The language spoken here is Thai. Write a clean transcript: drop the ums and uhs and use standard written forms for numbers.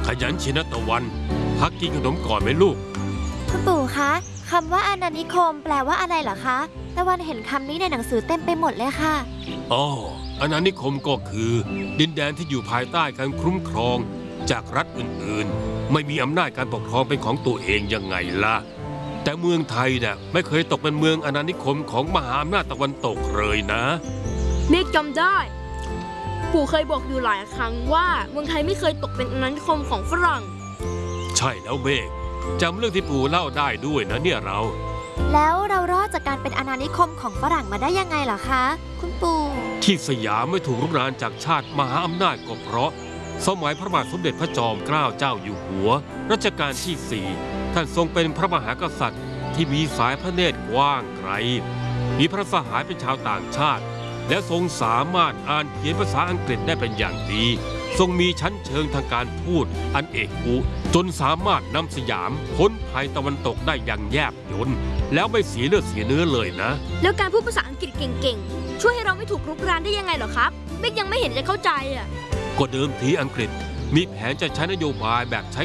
ยันชินะตะวันพักกินขนมก่อนไหมลูกคุณปู่คะคำว่าอาณานิคมแปลว่าอะไรเหรอคะตะวันเห็นคำนี้ในหนังสือเต็มไปหมดเลยค่ะอ๋ออาณานิคมก็คือดินแดนที่อยู่ภายใต้การคุ้มครองจากรัฐอื่นๆไม่มีอำนาจการปกครองเป็นของตัวเองยังไงล่ะแต่เมืองไทยเนี่ยไม่เคยตกเป็นเมืองอาณานิคมของมหาอำนาจตะวันตกเลยนะเมฆจำได้ปู่เคยบอกอยู่หลายครั้งว่าเมืองไทยไม่เคยตกเป็นอาณานิคมของฝรั่งใช่แล้วเมฆจำเรื่องที่ปู่เล่าได้ด้วยนะเนี่ยเราแล้วเรารอดจากการเป็นอาณานิคมของฝรั่งมาได้ยังไงเหรอคะคุณปู่ที่สยามไม่ถูกรุกรานจากชาติมหาอำนาจก็เพราะสมัยพระบาทสมเด็จพระจอมเกล้าเจ้าอยู่หัวรัชกาลที่ 4ท่านทรงเป็นพระมหากษัตริย์ที่มีสายพระเนตรกว้างไกลมีพระสหายเป็นชาวต่างชาติและทรงสามารถอ่านเขียนภาษาอังกฤษได้เป็นอย่างดีทรงมีชั้นเชิงทางการพูดอันเอกอุจนสามารถนำสยามพ้นภัยตะวันตกได้อย่างแยบยลแล้วไม่เสียเลือดเสียเนื้อเลยนะแล้วการพูดภาษาอังกฤษเก่งๆช่วยให้เราไม่ถูกรุกรานได้ยังไงเหรอครับเบกยังไม่เห็นจะเข้าใจอ่ะก็เดิมทีอังกฤษมีแผนจะใช้นโยบายแบบใช้